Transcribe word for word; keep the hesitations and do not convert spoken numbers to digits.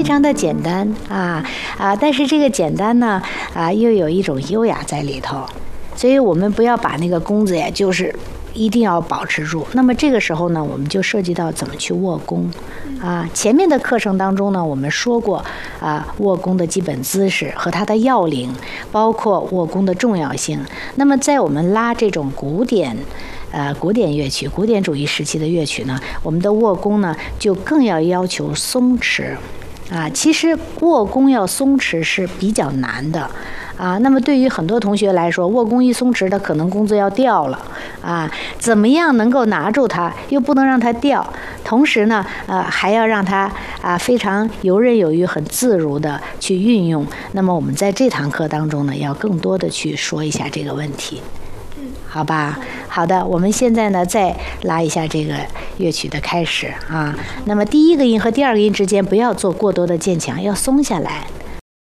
常的简单啊啊，但是这个简单呢啊，又有一种优雅在里头，所以我们不要把那个弓子呀，就是一定要保持住。那么这个时候呢，我们就涉及到怎么去握弓啊。前面的课程当中呢，我们说过啊，握弓的基本姿势和它的要领，包括握弓的重要性。那么在我们拉这种古典呃古典乐曲、古典主义时期的乐曲呢，我们的握弓呢就更要要求松弛啊。其实握弓要松弛是比较难的。啊，那么对于很多同学来说，握弓一松弛，他可能弓子要掉了啊。怎么样能够拿住它，又不能让它掉，同时呢，呃，还要让它啊非常游刃有余、很自如的去运用。那么我们在这堂课当中呢，要更多的去说一下这个问题，好吧？好的，我们现在呢再拉一下这个乐曲的开始啊。那么第一个音和第二个音之间不要做过多的渐强，要松下来。